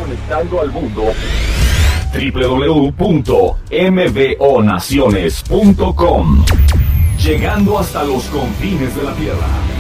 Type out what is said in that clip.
Conectando al mundo. www.mbonaciones.com. Llegando hasta los confines de la Tierra.